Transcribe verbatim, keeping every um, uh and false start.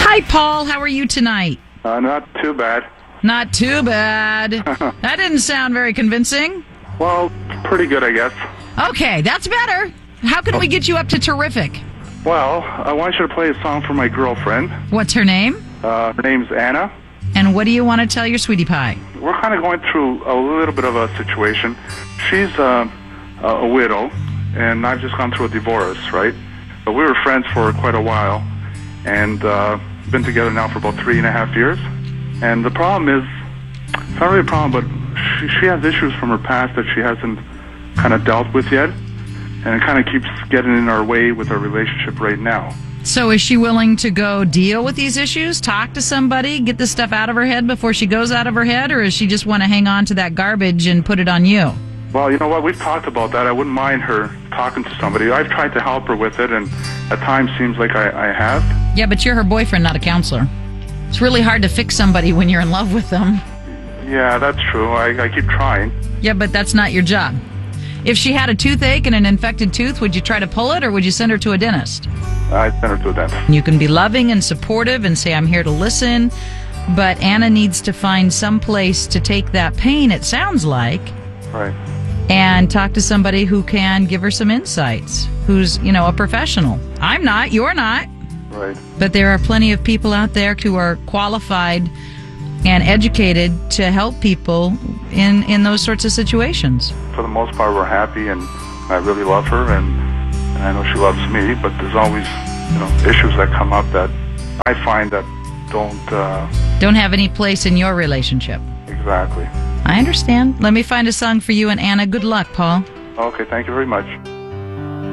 Hi, Paul. How are you tonight? Uh, not too bad. Not too bad. That didn't sound very convincing. Well, pretty good, I guess. Okay, that's better. How can we get you up to terrific? Well, I want you to play a song for my girlfriend. What's her name? Uh, her name's Anna. And what do you want to tell your sweetie pie? We're kind of going through a little bit of a situation. She's uh, a widow, and I've just gone through a divorce, right? But we were friends for quite a while, and uh, been together now for about three and a half years. And the problem is, it's not really a problem, but she, she has issues from her past that she hasn't kind of dealt with yet, and it kind of keeps getting in our way with our relationship right now. So is she willing to go deal with these issues, talk to somebody, get this stuff out of her head before she goes out of her head, or does she just want to hang on to that garbage and put it on you? Well, you know what? We've talked about that. I wouldn't mind her talking to somebody. I've tried to help her with it, and at times seems like I, I have. Yeah, but you're her boyfriend, not a counselor. It's really hard to fix somebody when you're in love with them. Yeah, that's true. I, I keep trying. Yeah, but that's not your job. If she had a toothache and an infected tooth, would you try to pull it, or would you send her to a dentist? I sent her to a dentist. You can be loving and supportive and say, I'm here to listen, but Anna needs to find some place to take that pain, it sounds like. Right. And talk to somebody who can give her some insights, who's, you know, a professional. I'm not, you're not. Right. But there are plenty of people out there who are qualified and educated to help people in, in those sorts of situations. For the most part, we're happy, and I really love her, and, and I know she loves me, but there's always, you know, issues that come up that I find that don't... Uh, don't have any place in your relationship. Exactly. I understand. Let me find a song for you and Anna. Good luck, Paul. Okay, thank you very much.